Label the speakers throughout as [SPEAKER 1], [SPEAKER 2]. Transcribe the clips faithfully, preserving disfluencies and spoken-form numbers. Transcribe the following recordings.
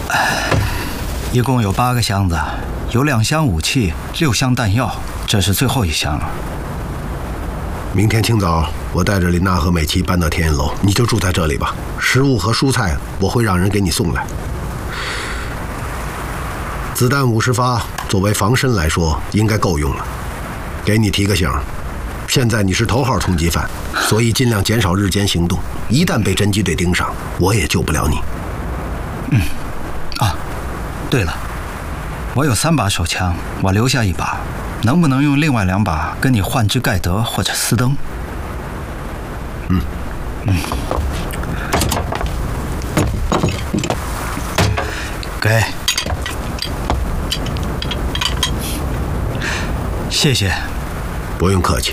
[SPEAKER 1] 一共有八个箱子，有两箱武器，六箱弹药，这是最后一箱了。
[SPEAKER 2] 明天清早，我带着林娜和美琪搬到天印楼，你就住在这里吧。食物和蔬菜我会让人给你送来。子弹五十发，作为防身来说，应该够用了。给你提个醒，现在你是头号通缉犯，所以尽量减少日间行动。一旦被侦缉队盯上，我也救不了你。
[SPEAKER 1] 嗯，啊，对了，我有三把手枪，我留下一把，能不能用另外两把跟你换支盖德或者斯登？
[SPEAKER 2] 嗯嗯，
[SPEAKER 1] 给，谢谢。
[SPEAKER 2] 不用客气。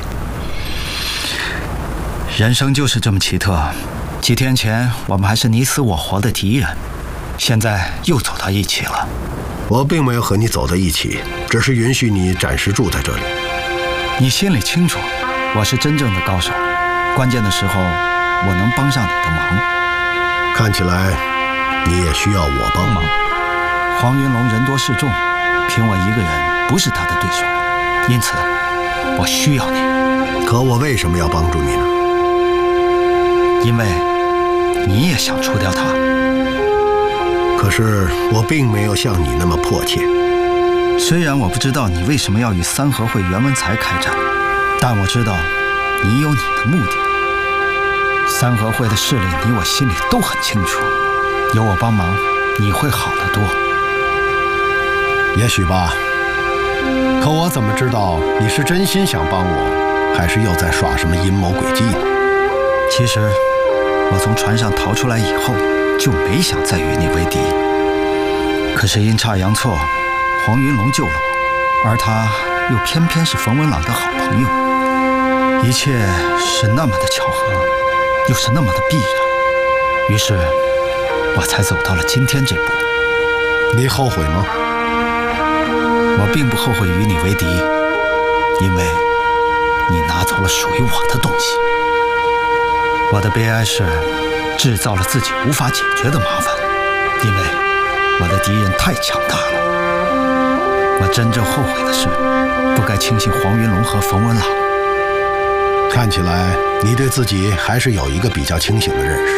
[SPEAKER 1] 人生就是这么奇特，几天前我们还是你死我活的敌人，现在又走到一起了。
[SPEAKER 2] 我并没有和你走在一起，只是允许你暂时住在这里。
[SPEAKER 1] 你心里清楚，我是真正的高手，关键的时候我能帮上你的忙。
[SPEAKER 2] 看起来你也需要我帮忙。
[SPEAKER 1] 黄云龙人多势众，凭我一个人不是他的对手，因此我需要你。
[SPEAKER 2] 可我为什么要帮助你呢？
[SPEAKER 1] 因为你也想除掉他。
[SPEAKER 2] 可是我并没有像你那么迫切。
[SPEAKER 1] 虽然我不知道你为什么要与三合会袁文才开战，但我知道你有你的目的。三合会的势力你我心里都很清楚，有我帮忙你会好得多。
[SPEAKER 2] 也许吧，可我怎么知道你是真心想帮我，还是又在耍什么阴谋诡计呢？
[SPEAKER 1] 其实我从船上逃出来以后就没想再与你为敌，可是阴差阳错，黄云龙救了我，而他又偏偏是冯文朗的好朋友，一切是那么的巧合，又是那么的必然，于是我才走到了今天这步。
[SPEAKER 2] 你后悔吗？
[SPEAKER 1] 我并不后悔与你为敌，因为你拿走了属于我的东西。我的悲哀是制造了自己无法解决的麻烦，因为我的敌人太强大了。我真正后悔的是不该轻信黄云龙和冯文朗。
[SPEAKER 2] 看起来你对自己还是有一个比较清醒的认识。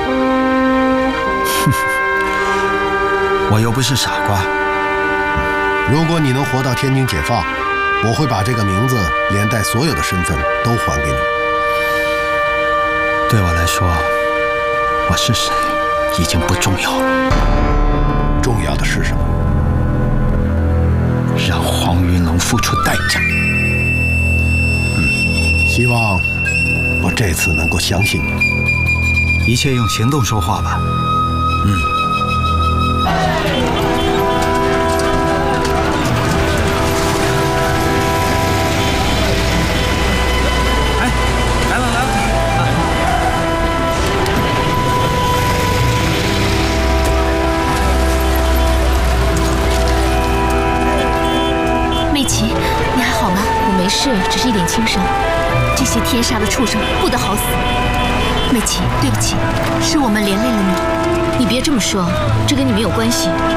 [SPEAKER 1] 哼，我又不是傻瓜。
[SPEAKER 2] 如果你能活到天津解放，我会把这个名字连带所有的身份都还给你。
[SPEAKER 1] 对我来说，我是谁已经不重要了。
[SPEAKER 2] 重要的是什么？
[SPEAKER 1] 让黄云龙付出代价。
[SPEAKER 2] 嗯，希望我这次能够相信你。
[SPEAKER 1] 一切用行动说话吧。
[SPEAKER 2] 嗯。
[SPEAKER 3] 是，只是一点轻伤。这些天杀的畜生不得好死。美琪，对不起，是我们连累了你。你别这么说，这跟你没有关系。